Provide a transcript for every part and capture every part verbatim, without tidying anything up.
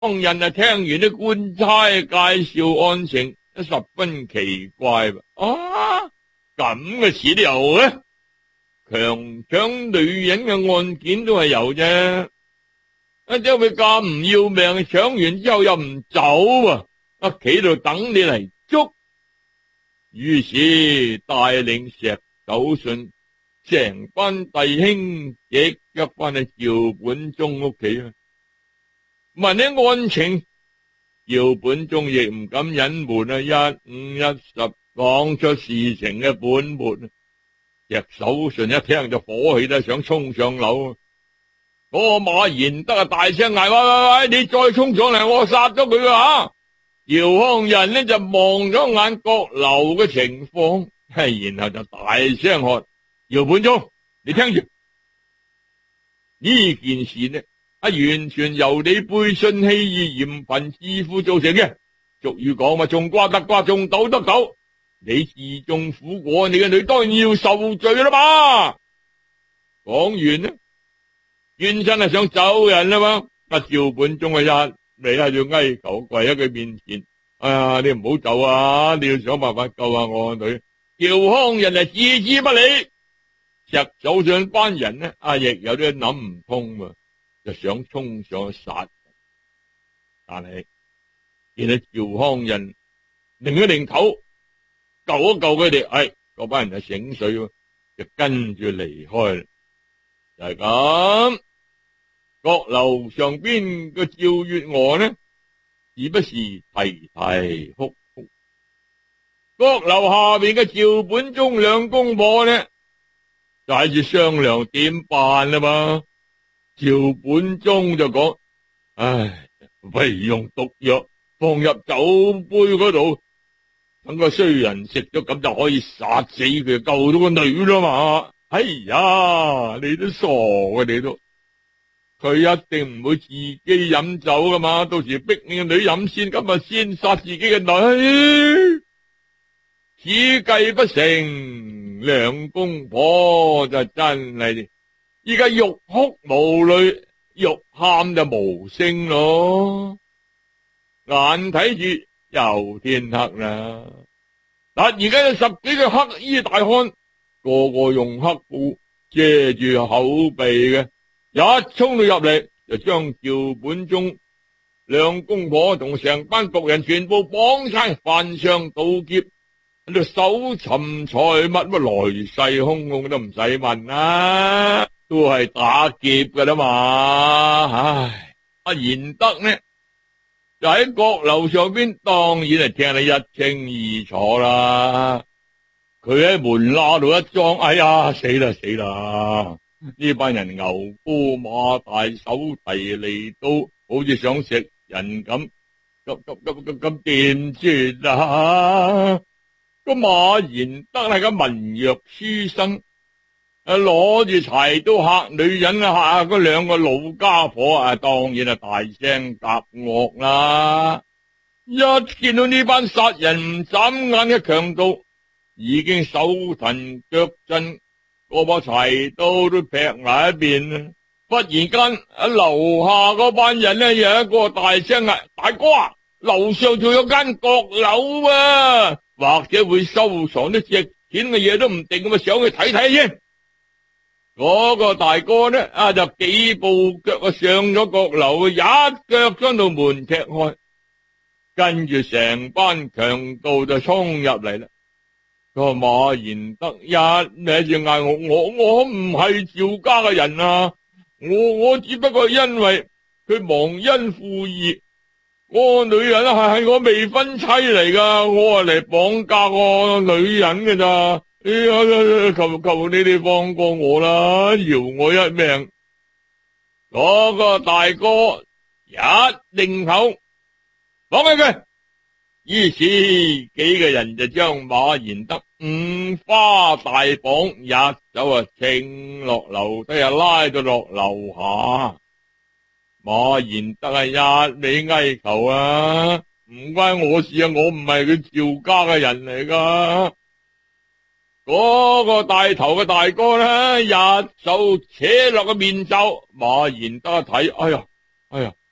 當人啊聽完啲官差介紹案情，都十分奇怪噃。啊，咁嘅事都有咧？強搶女人嘅案件都係有啫。啊，點會咁唔要命？搶完之後又唔走啊？啊，企度等你嚟捉。於是帶領石守信成班弟兄即刻翻去趙本忠屋企啊！問起案情，趙本忠亦唔敢隱瞞啊，一五一十講出事情嘅本末。石守信一聽就火氣得想衝上樓。嗰個馬賢德啊，大聲嗌：喂喂喂，你再衝上嚟，我殺咗佢啊！趙匡胤呢就望咗眼閣樓嘅情況，然後就大聲喝：趙本忠，你聽住，呢件事呢係完全由你背信棄義、嫌貧致富造成嘅。俗語講嘛，種瓜得瓜，種豆得豆。你自種苦果，你嘅女當然要受罪啦嘛。講完呢，轉身係想走人啦嘛。阿趙本忠啊，一味喺度哀求，跪喺佢面前。哎呀，你唔好走啊！你要想辦法救下我個女。趙匡胤係置之不理。石守信班人呢，阿亦有啲諗唔通嘛，就想衝上去殺人。但係見到趙匡胤擰一擰頭，救一救佢哋，哎，嗰班人就醒水喎，就跟住離開啦。就係咁，閣樓上邊個趙月娥呢，時不時啼啼哭哭。閣樓下邊嘅趙本忠兩公婆呢，就喺住商量點辦啦嘛。趙本忠就講：唉，不如用毒藥放入酒杯嗰度，等個衰人食咗，咁就可以殺死佢，救到個女啦嘛。哎呀，你都傻嘅，你都，佢一定唔會自己飲酒噶嘛，到時逼你個女飲先，今日先殺自己嘅女，此計不成。兩公婆就真係依家欲哭無淚，欲喊就無聲咯。眼睇住又天黑啦，突然間有十幾個黑衣大漢，個個用黑布遮住口鼻嘅，一衝到入嚟就將趙本忠兩公婆同成班僕人全部綁晒，犯上盜劫，喺度搜尋財物，乜來勢洶洶都唔使問啦，都係打劫噶啦嘛。唉，阿賢德呢就喺閣樓上邊，當然係聽得一清二楚啦。佢喺門罅度一裝，哎呀，死啦死啦！呢班人牛高馬大，手提利刀，好似想食人咁，咁咁咁咁咁點算啊？個馬賢德係個文弱書生，誒攞住柴刀嚇女人啊，嚇嗰兩個老家伙啊，當然係大聲夾惡啦！一見到呢班殺人唔眨眼嘅強盜，已經手騰腳震，嗰把柴刀都劈埋一邊啦。忽然間喺樓下嗰班人呢，有一個大聲啊：大哥啊，樓上仲有間閣樓啊，或者會收藏啲值錢嘅嘢都唔定，咁啊上去睇睇先。嗰個大哥呢，啊就幾步腳啊上咗閣樓，一腳將道門踢開，跟住成班強盜就衝入嚟啦。個馬賢德一孭住嗌我，我我唔係趙家嘅人啊，我我只不過因為佢忘恩負義，我個女人係係我未婚妻嚟噶，我係嚟綁架個女人嘅咋。哎呀，求求你哋放過我啦，饒我一命。嗰個大哥一擰頭放開佢，於是幾個人就將馬賢德五花大綁，一手啊稱落樓底，啊拉到落樓下。馬賢德係一味哀求啊，唔關我事啊，我唔係佢趙家嘅人嚟噶。嗰個大頭嘅大哥呢，一手扯落個面罩，馬賢德一睇，哎呀，哎呀，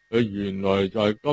佢原來就係